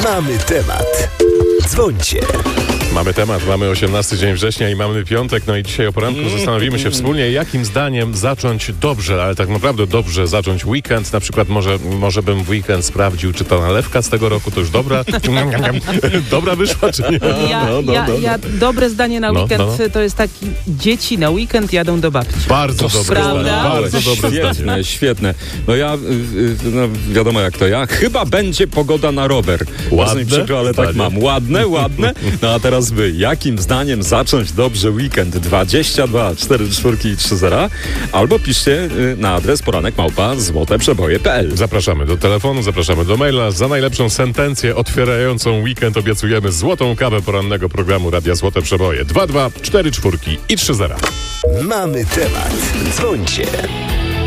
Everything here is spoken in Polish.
Mamy temat. Dzwońcie. Mamy temat, mamy 18 dzień września i mamy piątek, no i dzisiaj o poranku zastanowimy się wspólnie, jakim zdaniem zacząć dobrze, ale tak naprawdę dobrze zacząć weekend. Na przykład może bym w weekend sprawdził, czy ta nalewka z tego roku to już dobra. Dobra wyszła, czy nie? Ja dobre zdanie na weekend to jest taki, dzieci na weekend jadą do babci. Bardzo dobre zdanie, bardzo dobre zdanie. Świetne. No ja, wiadomo jak to ja, chyba będzie pogoda na rower. Bardzo mi przykro, ale tak mam. Ładne. No a teraz jakim zdaniem zacząć dobrze weekend? 22 44 i 30 albo piszcie na adres poranek@złoteprzeboje.pl. Zapraszamy do telefonu, zapraszamy do maila. Za najlepszą sentencję otwierającą weekend obiecujemy złotą kawę porannego programu Radia Złote Przeboje. 22 44 i 30. Mamy temat. Dzwońcie.